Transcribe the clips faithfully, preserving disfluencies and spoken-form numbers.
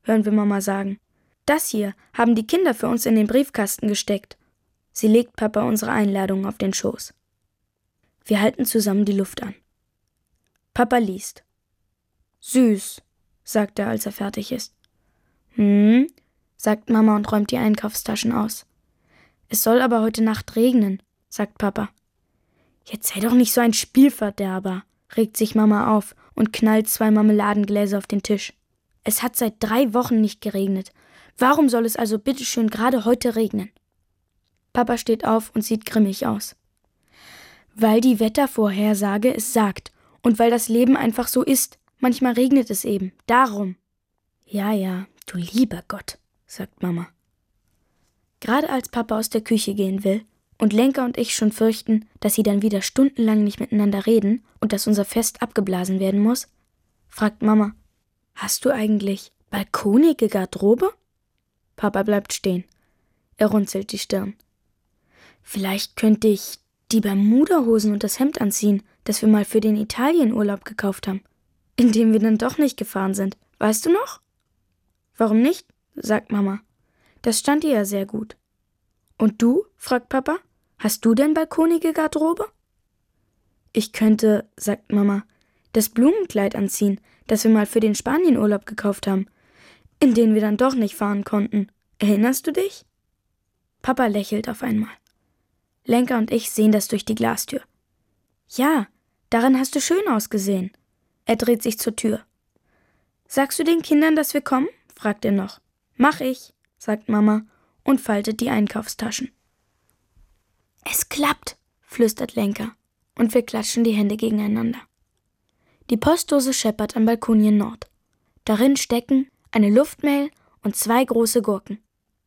hören wir Mama sagen. Das hier haben die Kinder für uns in den Briefkasten gesteckt. Sie legt Papa unsere Einladung auf den Schoß. Wir halten zusammen die Luft an. Papa liest. Süß, sagt er, als er fertig ist. Hm, sagt Mama und räumt die Einkaufstaschen aus. Es soll aber heute Nacht regnen, sagt Papa. Jetzt sei doch nicht so ein Spielverderber, regt sich Mama auf und knallt zwei Marmeladengläser auf den Tisch. Es hat seit drei Wochen nicht geregnet. Warum soll es also bitteschön gerade heute regnen? Papa steht auf und sieht grimmig aus. Weil die Wettervorhersage es sagt und weil das Leben einfach so ist. Manchmal regnet es eben. Darum. Ja, ja, du lieber Gott, sagt Mama. Gerade als Papa aus der Küche gehen will und Lenka und ich schon fürchten, dass sie dann wieder stundenlang nicht miteinander reden und dass unser Fest abgeblasen werden muss, fragt Mama, hast du eigentlich balkonige Garderobe? Papa bleibt stehen. Er runzelt die Stirn. Vielleicht könnte ich die Bermudahosen und das Hemd anziehen, das wir mal für den Italienurlaub gekauft haben, in dem wir dann doch nicht gefahren sind. Weißt du noch? Warum nicht? Sagt Mama. Das stand ihr ja sehr gut. Und du? Fragt Papa. Hast du denn balkonige Garderobe? Ich könnte, sagt Mama, das Blumenkleid anziehen, das wir mal für den Spanienurlaub gekauft haben, in den wir dann doch nicht fahren konnten. Erinnerst du dich? Papa lächelt auf einmal. Lenka und ich sehen das durch die Glastür. Ja, darin hast du schön ausgesehen. Er dreht sich zur Tür. Sagst du den Kindern, dass wir kommen? Fragt er noch. Mach ich, sagt Mama und faltet die Einkaufstaschen. Es klappt, flüstert Lenka und wir klatschen die Hände gegeneinander. Die Postdose scheppert am Balkonien Nord. Darin stecken eine Luftmail und zwei große Gurken.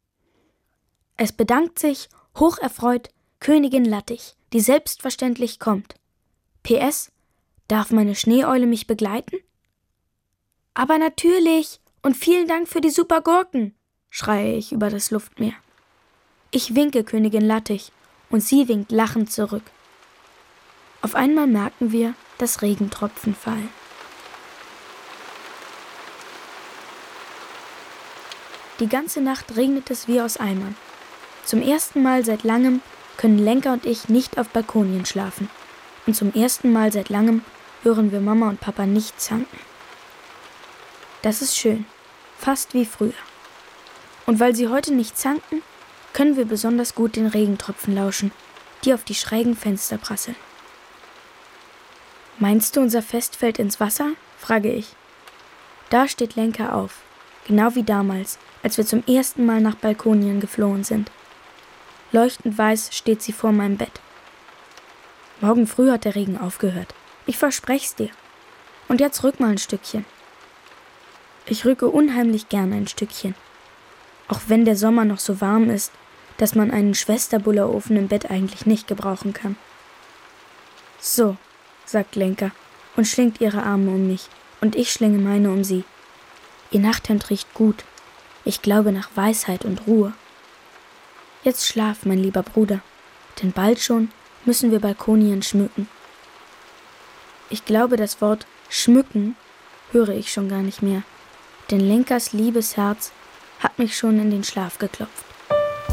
Es bedankt sich, hocherfreut, Königin Lattich, die selbstverständlich kommt. P S. Darf meine Schneeeule mich begleiten? Aber natürlich und vielen Dank für die super Gurken, schreie ich über das Luftmeer. Ich winke Königin Lattich und sie winkt lachend zurück. Auf einmal merken wir, dass Regentropfen fallen. Die ganze Nacht regnet es wie aus Eimern. Zum ersten Mal seit langem können Lenka und ich nicht auf Balkonien schlafen. Und zum ersten Mal seit langem hören wir Mama und Papa nicht zanken. Das ist schön, fast wie früher. Und weil sie heute nicht zanken, können wir besonders gut den Regentropfen lauschen, die auf die schrägen Fenster prasseln. Meinst du, unser Fest fällt ins Wasser? Frage ich. Da steht Lenka auf, genau wie damals, als wir zum ersten Mal nach Balkonien geflohen sind. Leuchtend weiß steht sie vor meinem Bett. Morgen früh hat der Regen aufgehört. Ich versprech's dir. Und jetzt rück mal ein Stückchen. Ich rücke unheimlich gern ein Stückchen. Auch wenn der Sommer noch so warm ist, dass man einen Schwesterbullerofen im Bett eigentlich nicht gebrauchen kann. So, sagt Lenka und schlingt ihre Arme um mich und ich schlinge meine um sie. Ihr Nachthemd riecht gut. Ich glaube nach Weisheit und Ruhe. Jetzt schlaf, mein lieber Bruder, denn bald schon müssen wir Balkonien schmücken. Ich glaube, das Wort schmücken höre ich schon gar nicht mehr, denn Lenkas liebes Herz hat mich schon in den Schlaf geklopft.